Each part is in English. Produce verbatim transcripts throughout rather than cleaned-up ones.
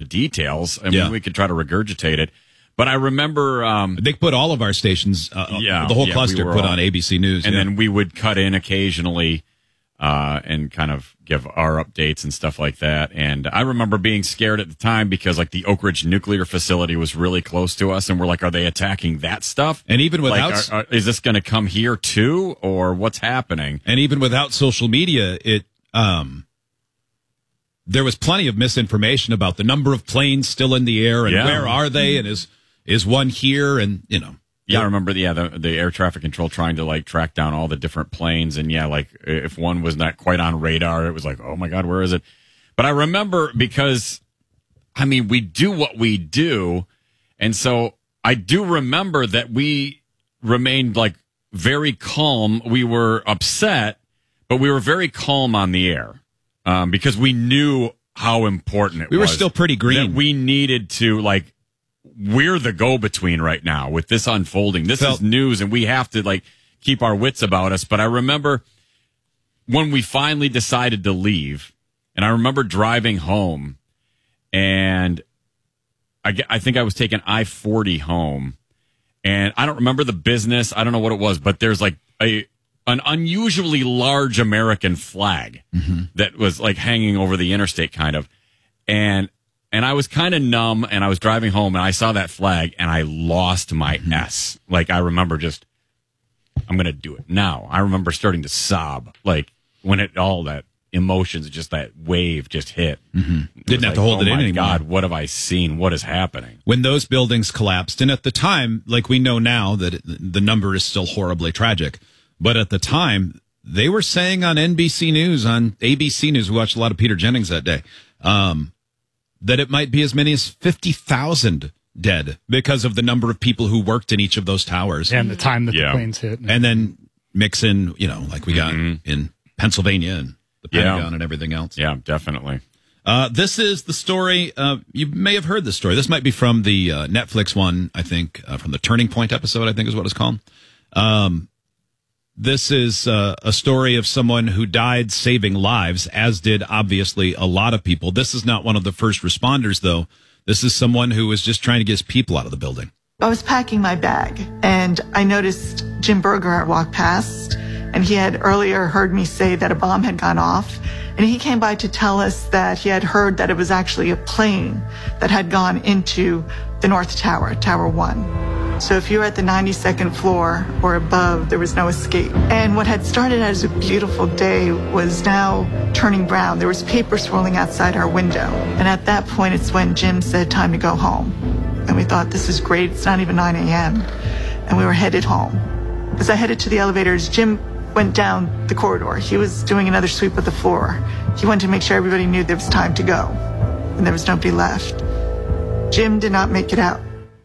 details. I mean, yeah. we could try to regurgitate it. But I remember... Um, they put all of our stations, uh, yeah, the whole yeah, cluster we put all, on A B C News. And yeah. then we would cut in occasionally uh, and kind of give our updates and stuff like that. And I remember being scared at the time because, like, the Oak Ridge nuclear facility was really close to us. And we're like, are they attacking that stuff? And even without... Like, are, are, is this going to come here, too? Or what's happening? And even without social media, it... Um, there was plenty of misinformation about the number of planes still in the air and yeah. where are they and is is one here and, you know. Yeah, I remember the, yeah, the, the air traffic control trying to, like, track down all the different planes. And, yeah, like, if one was not quite on radar, it was like, oh, my God, where is it? But I remember because, I mean, we do what we do. And so I do remember that we remained, like, very calm. We were upset, but we were very calm on the air. Um, because we knew how important it we was. We were still pretty green. That we needed to, like, we're the go-between right now with this unfolding. This Felt- is news, and we have to, like, keep our wits about us. But I remember when we finally decided to leave, and I remember driving home, and I, I think I was taking I forty home, and I don't remember the business. I don't know what it was, but there's, like, a... an unusually large American flag mm-hmm. that was like hanging over the interstate kind of. And, and I was kind of numb and I was driving home and I saw that flag and I lost my mm-hmm. S. Like I remember just, I'm going to do it now. I remember starting to sob. Like when it, all that emotions, just that wave just hit. Mm-hmm. Didn't have like, to hold oh it in my anymore. God, what have I seen? What is happening? When those buildings collapsed. And at the time, like we know now that it, the number is still horribly tragic. But at the time, they were saying on N B C News, on A B C News, we watched a lot of Peter Jennings that day, um, that it might be as many as fifty thousand dead because of the number of people who worked in each of those towers. And the time that yeah. the planes hit. And then mix in, you know, like we got mm-hmm. in Pennsylvania and the Pentagon yeah. and everything else. Yeah, definitely. Uh, this is the story. Uh, you may have heard this story. This might be from the uh, Netflix one, I think, uh, from the Turning Point episode, I think is what it's called. Um, This is uh, a story of someone who died saving lives, as did obviously a lot of people. This is not one of the first responders, though. This is someone who was just trying to get his people out of the building. I was packing my bag, and I noticed Jim Berger walk past, and he had earlier heard me say that a bomb had gone off, and he came by to tell us that he had heard that it was actually a plane that had gone into the North Tower, Tower One. So if you were at the ninety-second floor or above, there was no escape. And what had started as a beautiful day was now turning brown. There was paper swirling outside our window. And at that point, it's when Jim said, time to go home. And we thought, this is great. It's not even nine a.m. And we were headed home. As I headed to the elevators, Jim went down the corridor. He was doing another sweep of the floor. He wanted to make sure everybody knew there was time to go. And there was nobody left. Jim did not make it out.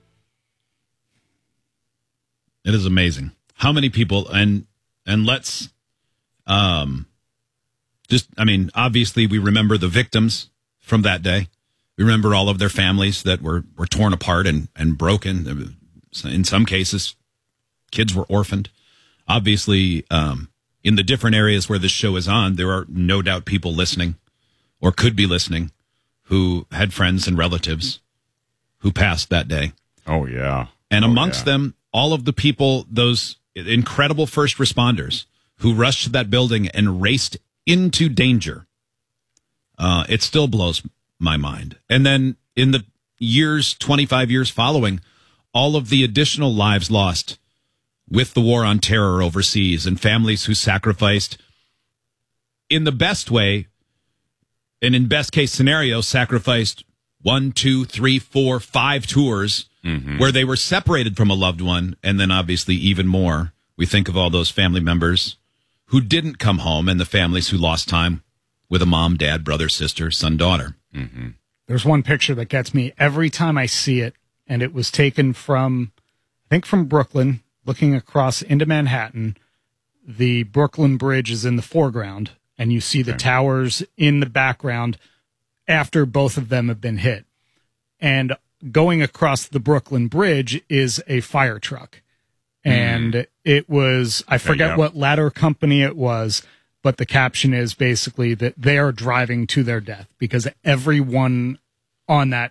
It is amazing how many people, and and let's um just, I mean, obviously we remember the victims from that day. We remember all of their families that were, were torn apart and, and broken. In some cases, kids were orphaned. Obviously, um, in the different areas where this show is on, there are no doubt people listening or could be listening who had friends and relatives who passed that day. Oh, yeah. And oh, amongst yeah. them, all of the people, those incredible first responders who rushed to that building and raced into danger. Uh, it still blows my mind. And then in the years, twenty-five years following, all of the additional lives lost with the war on terror overseas and families who sacrificed in the best way and in best case scenario, sacrificed one, two, three, four, five tours mm-hmm. where they were separated from a loved one. And then obviously even more, we think of all those family members who didn't come home and the families who lost time with a mom, dad, brother, sister, son, daughter. Mm-hmm. There's one picture that gets me every time I see it. And it was taken from, I think from Brooklyn, looking across into Manhattan. The Brooklyn Bridge is in the foreground and you see the okay. towers in the background after both of them have been hit. And going across the Brooklyn Bridge is a fire truck. And mm. it was, I forget yeah. what ladder company it was, but the caption is basically that they are driving to their death because everyone on that